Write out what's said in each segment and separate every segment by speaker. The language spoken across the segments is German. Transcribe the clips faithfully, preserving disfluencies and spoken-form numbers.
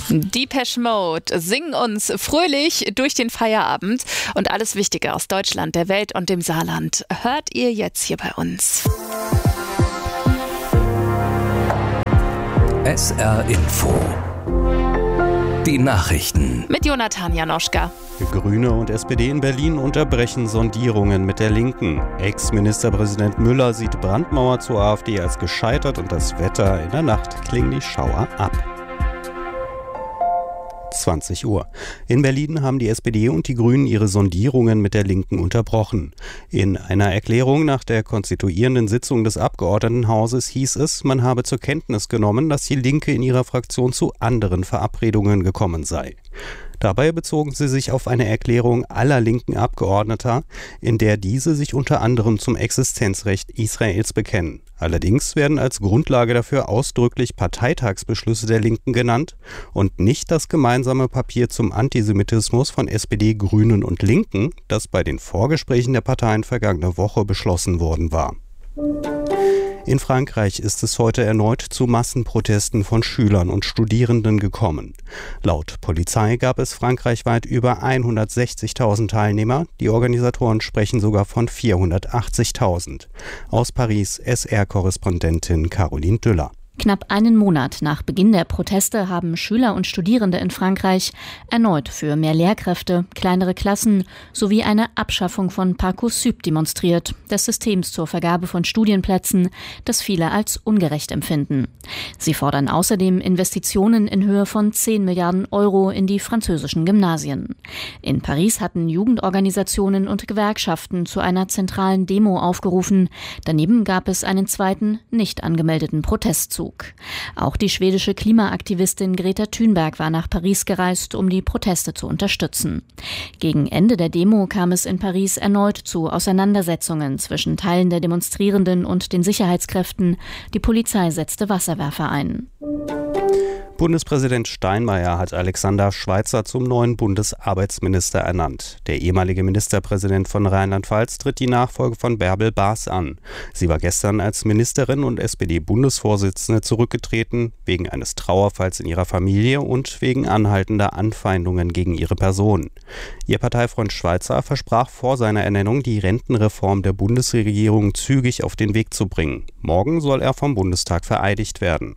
Speaker 1: Depeche Mode singen uns fröhlich durch den Feierabend und alles Wichtige aus Deutschland, der Welt und dem Saarland hört ihr jetzt hier bei uns.
Speaker 2: S R Info. Die Nachrichten.
Speaker 1: Mit Jonathan Janoschka.
Speaker 3: Grüne und S P D in Berlin unterbrechen Sondierungen mit der Linken. Ex-Ministerpräsident Müller sieht Brandmauer zur AfD als gescheitert und das Wetter in der Nacht klingen die Schauer ab. zwanzig Uhr. In Berlin haben die S P D und die Grünen ihre Sondierungen mit der Linken unterbrochen. In einer Erklärung nach der konstituierenden Sitzung des Abgeordnetenhauses hieß es, man habe zur Kenntnis genommen, dass die Linke in ihrer Fraktion zu anderen Verabredungen gekommen sei. Dabei bezogen sie sich auf eine Erklärung aller linken Abgeordneter, in der diese sich unter anderem zum Existenzrecht Israels bekennen. Allerdings werden als Grundlage dafür ausdrücklich Parteitagsbeschlüsse der Linken genannt und nicht das gemeinsame Papier zum Antisemitismus von S P D, Grünen und Linken, das bei den Vorgesprächen der Parteien vergangene Woche beschlossen worden war. In Frankreich ist es heute erneut zu Massenprotesten von Schülern und Studierenden gekommen. Laut Polizei gab es frankreichweit über hundertsechzigtausend Teilnehmer. Die Organisatoren sprechen sogar von vierhundertachtzigtausend. Aus Paris S R-Korrespondentin Caroline Düller.
Speaker 4: Knapp einen Monat nach Beginn der Proteste haben Schüler und Studierende in Frankreich erneut für mehr Lehrkräfte, kleinere Klassen sowie eine Abschaffung von Parcoursup demonstriert, des Systems zur Vergabe von Studienplätzen, das viele als ungerecht empfinden. Sie fordern außerdem Investitionen in Höhe von zehn Milliarden Euro in die französischen Gymnasien. In Paris hatten Jugendorganisationen und Gewerkschaften zu einer zentralen Demo aufgerufen. Daneben gab es einen zweiten, nicht angemeldeten Protestzug. Auch die schwedische Klimaaktivistin Greta Thunberg war nach Paris gereist, um die Proteste zu unterstützen. Gegen Ende der Demo kam es in Paris erneut zu Auseinandersetzungen zwischen Teilen der Demonstrierenden und den Sicherheitskräften. Die Polizei setzte Wasserwerfer ein.
Speaker 3: Bundespräsident Steinmeier hat Alexander Schweitzer zum neuen Bundesarbeitsminister ernannt. Der ehemalige Ministerpräsident von Rheinland-Pfalz tritt die Nachfolge von Bärbel Baas an. Sie war gestern als Ministerin und S P D-Bundesvorsitzende zurückgetreten, wegen eines Trauerfalls in ihrer Familie und wegen anhaltender Anfeindungen gegen ihre Person. Ihr Parteifreund Schweitzer versprach vor seiner Ernennung, die Rentenreform der Bundesregierung zügig auf den Weg zu bringen. Morgen soll er vom Bundestag vereidigt werden.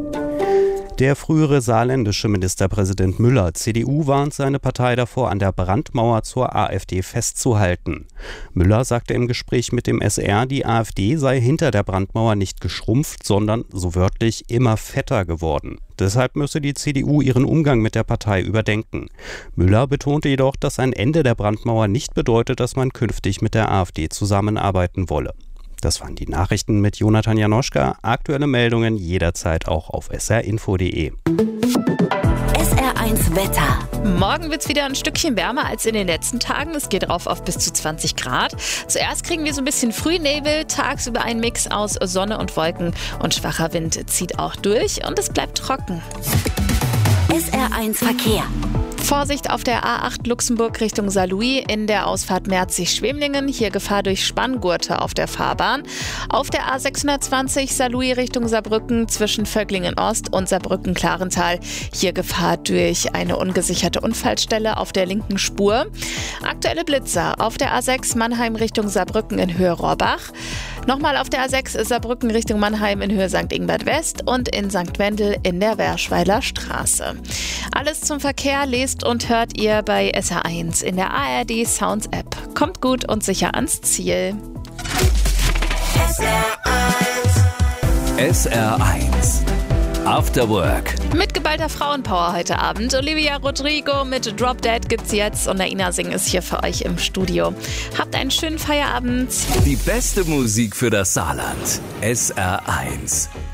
Speaker 3: Der frühere saarländische Ministerpräsident Müller, C D U, warnt seine Partei davor, an der Brandmauer zur AfD festzuhalten. Müller sagte im Gespräch mit dem S R, die AfD sei hinter der Brandmauer nicht geschrumpft, sondern, so wörtlich, immer fetter geworden. Deshalb müsse die C D U ihren Umgang mit der Partei überdenken. Müller betonte jedoch, dass ein Ende der Brandmauer nicht bedeutet, dass man künftig mit der AfD zusammenarbeiten wolle. Das waren die Nachrichten mit Jonathan Janoschka. Aktuelle Meldungen jederzeit auch auf s r info punkt d e.
Speaker 5: S R eins Wetter.
Speaker 1: Morgen wird es wieder ein Stückchen wärmer als in den letzten Tagen. Es geht rauf auf bis zu zwanzig Grad. Zuerst kriegen wir so ein bisschen Frühnebel, tagsüber ein Mix aus Sonne und Wolken und schwacher Wind zieht auch durch und es bleibt trocken.
Speaker 5: S R eins Verkehr.
Speaker 1: Vorsicht auf der A acht Luxemburg Richtung Saarlouis in der Ausfahrt Merzig-Schwemlingen. Hier Gefahr durch Spanngurte auf der Fahrbahn. Auf der A sechshundertzwanzig Saarlouis Richtung Saarbrücken zwischen Völklingen-Ost und Saarbrücken-Klarental. Hier Gefahr durch eine ungesicherte Unfallstelle auf der linken Spur. Aktuelle Blitzer auf der A sechs Mannheim Richtung Saarbrücken in Höhe Rohrbach. Nochmal auf der A sechs Saarbrücken Richtung Mannheim in Höhe Sankt Ingbert West und in Sankt Wendel in der Werschweiler Straße. Alles zum Verkehr lest und hört ihr bei S R eins in der A R D Sounds App. Kommt gut und sicher ans Ziel.
Speaker 5: S R eins.
Speaker 2: S R eins. After Work.
Speaker 1: Mit geballter Frauenpower heute Abend. Olivia Rodrigo mit Drop Dead gibt's jetzt und Naina Singh ist hier für euch im Studio. Habt einen schönen Feierabend.
Speaker 2: Die beste Musik für das Saarland. S R eins.